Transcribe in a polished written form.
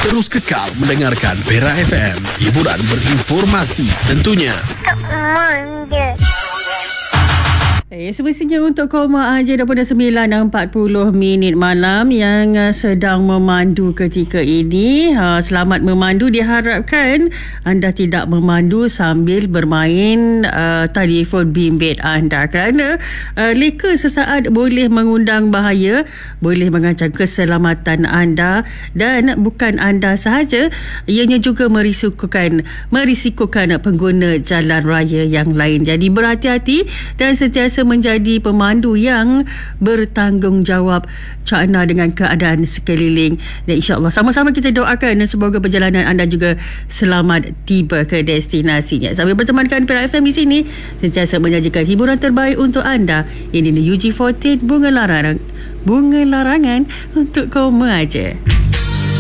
Terus kekal mendengarkan Perak FM. Hiburan berinformasi tentunya. Semestinya untuk koma aja daripada 9.40 malam yang sedang memandu ketika ini. Selamat memandu. Diharapkan anda tidak memandu sambil bermain telefon bimbit anda, kerana leka sesaat boleh mengundang bahaya, boleh mengancam keselamatan anda, dan bukan anda sahaja, ianya juga merisikokan pengguna jalan raya yang lain. Jadi berhati-hati dan sentiasa menjadi pemandu yang bertanggungjawab, cakna dengan keadaan sekeliling. Dan insya-Allah sama-sama kita doakan dan semoga perjalanan anda juga selamat tiba ke destinasinya. Sambil bertemankan Perak FM di sini, sentiasa menyajikan hiburan terbaik untuk anda. Ini UG40 Bunga Larangan untuk koma aja.